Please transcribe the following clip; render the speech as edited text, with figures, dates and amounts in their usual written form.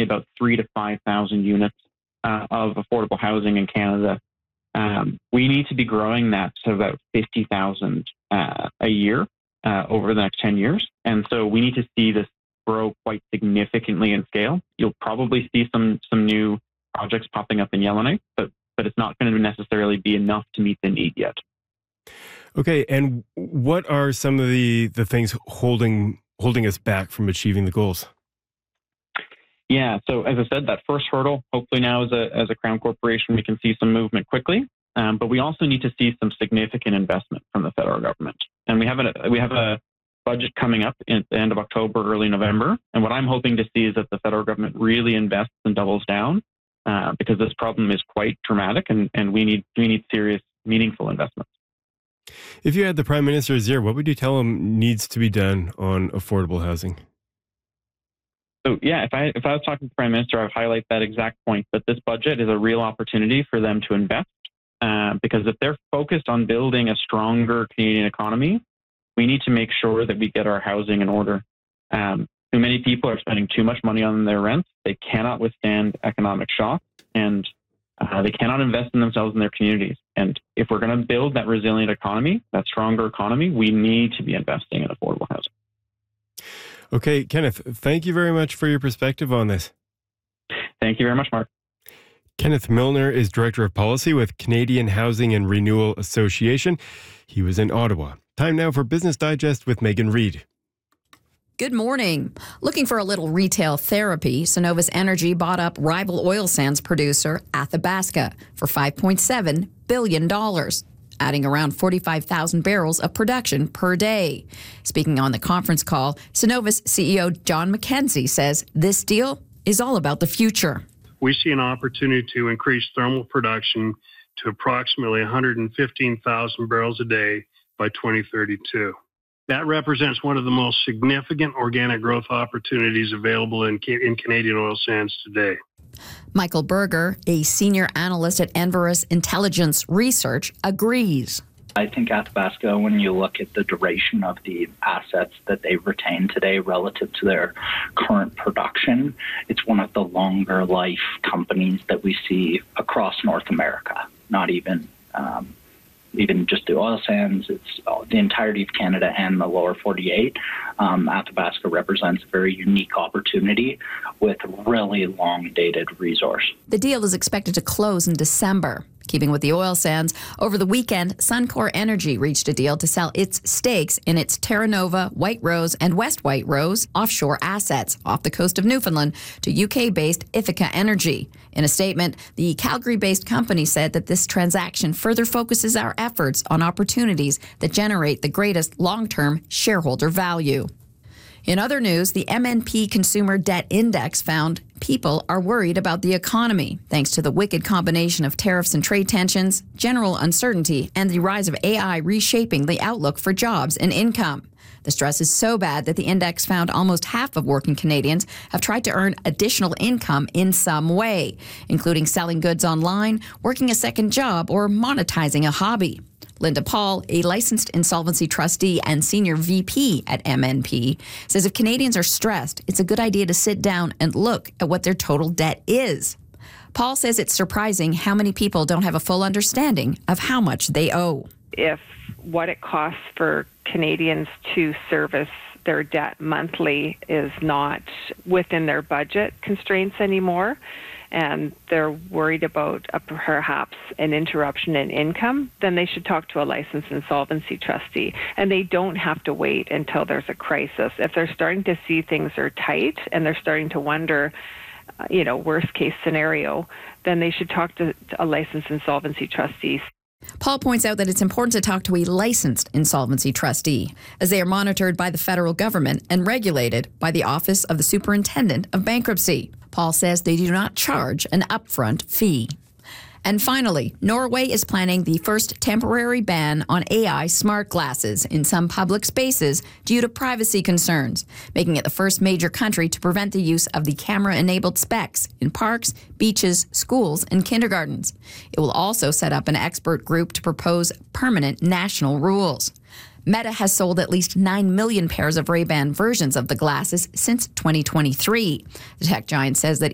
about 3,000 to 5,000 units of affordable housing in Canada. We need to be growing that to about 50,000 a year over the next 10 years. And so we need to see this grow quite significantly in scale. You'll probably see some new projects popping up in Yellowknife, but it's not going to necessarily be enough to meet the need yet. Okay, and what are some of the things holding us back from achieving the goals? Yeah, so as I said, that first hurdle, hopefully now as a Crown Corporation, we can see some movement quickly. But we also need to see some significant investment from the federal government. And we have a budget coming up at the end of October, early November. And what I'm hoping to see is that the federal government really invests and doubles down because this problem is quite dramatic, and we need serious, meaningful investments. If you had the Prime Minister's ear, what would you tell him needs to be done on affordable housing? So yeah, if I was talking to the Prime Minister, I would highlight that exact point, that this budget is a real opportunity for them to invest. Because if they're focused on building a stronger Canadian economy, we need to make sure that we get our housing in order. Too many people are spending too much money on their rents. They cannot withstand economic shocks, and they cannot invest in themselves and their communities. And if we're going to build that resilient economy, that stronger economy, we need to be investing in affordable housing. Okay, Kenneth, thank you very much for your perspective on this. Thank you very much, Mark. Kenneth Milner is Director of Policy with Canadian Housing and Renewal Association. He was in Ottawa. Time now for Business Digest with Megan Reid. Good morning. Looking for a little retail therapy, Cenovus Energy bought up rival oil sands producer Athabasca for $5.7 billion, adding around 45,000 barrels of production per day. Speaking on the conference call, Cenovus CEO John McKenzie says this deal is all about the future. We see an opportunity to increase thermal production to approximately 115,000 barrels a day by 2032. That represents one of the most significant organic growth opportunities available in Canadian oil sands today. Michael Berger, a senior analyst at Enverus Intelligence Research, agrees. I think Athabasca, when you look at the duration of the assets that they retain today relative to their current production, it's one of the longer life companies that we see across North America, not even just the oil sands. It's the entirety of Canada and the lower 48. Athabasca represents a very unique opportunity with really long-dated resource. The deal is expected to close in December. Keeping with the oil sands, over the weekend, Suncor Energy reached a deal to sell its stakes in its Terra Nova, White Rose, and West White Rose offshore assets off the coast of Newfoundland to UK-based Ithaca Energy. In a statement, the Calgary-based company said that this transaction further focuses our efforts on opportunities that generate the greatest long-term shareholder value. In other news, the MNP Consumer Debt Index found people are worried about the economy, thanks to the wicked combination of tariffs and trade tensions, general uncertainty, and the rise of AI reshaping the outlook for jobs and income. The stress is so bad that the index found almost half of working Canadians have tried to earn additional income in some way, including selling goods online, working a second job, or monetizing a hobby. Linda Paul, a licensed insolvency trustee and senior VP at MNP, says if Canadians are stressed, it's a good idea to sit down and look at what their total debt is. Paul says it's surprising how many people don't have a full understanding of how much they owe. If what it costs for Canadians to service their debt monthly is not within their budget constraints anymore, and they're worried about perhaps an interruption in income, then they should talk to a licensed insolvency trustee. And they don't have to wait until there's a crisis. If they're starting to see things are tight and they're starting to wonder, worst case scenario, then they should talk to a licensed insolvency trustee. Paul points out that it's important to talk to a licensed insolvency trustee, as they are monitored by the federal government and regulated by the Office of the Superintendent of Bankruptcy. Paul says they do not charge an upfront fee. And finally, Norway is planning the first temporary ban on AI smart glasses in some public spaces due to privacy concerns, making it the first major country to prevent the use of the camera-enabled specs in parks, beaches, schools, and kindergartens. It will also set up an expert group to propose permanent national rules. Meta has sold at least 9 million pairs of Ray-Ban versions of the glasses since 2023. The tech giant says that